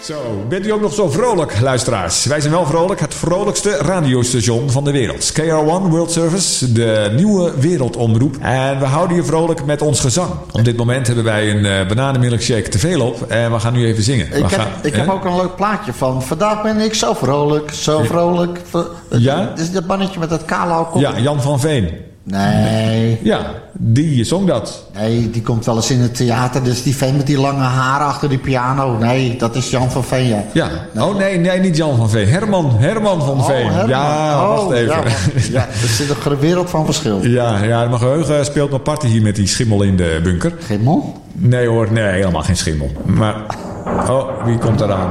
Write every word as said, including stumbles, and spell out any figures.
Zo, bent u ook nog zo vrolijk, luisteraars? Wij zijn wel vrolijk, het vrolijkste radiostation van de wereld. K R one World Service, de nieuwe wereldomroep. En we houden je vrolijk met ons gezang. Op dit moment hebben wij een uh, bananenmilkshake te veel op. En we gaan nu even zingen. Ik, we heb, gaan, ik heb ook een leuk plaatje van. Vandaag ben ik zo vrolijk, zo vrolijk. Ja? Is dat mannetje met dat kale kop? Ja, Jan van Veen. Nee. Ja, die zong dat. Nee, die komt wel eens in het theater. Dus die vent met die lange haren achter die piano. Nee, dat is Jan van Veen, ja. Ja. Oh nee, nee, niet Jan van Veen. Herman, Herman van Oh, Veen. Herman. Ja, oh, wacht even. Ja, ja, er zit een wereld van verschil. Ja, ja, mijn geheugen speelt nog party hier met die schimmel in de bunker. Schimmel? Nee hoor, nee, helemaal geen schimmel. Maar, oh, wie komt eraan?